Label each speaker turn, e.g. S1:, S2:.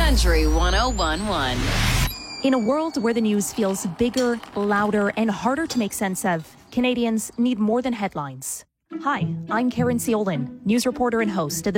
S1: Country 101.1.
S2: In a world where the news feels bigger, louder, and harder to make sense of, Canadians need more than headlines. Hi, I'm Karen Seolin, news reporter and host of the